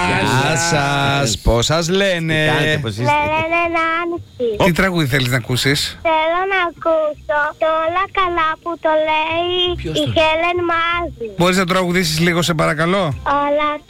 Γεια σας. Πώς σας λένε? Λένε Νάνση. Τι τραγούδι θέλεις να ακούσεις? Θέλω να ακούσω το Όλα καλά που το λέει η Χέλεν Μάζη. Μπορείς να τραγουδήσεις λίγο σε παρακαλώ? Όλα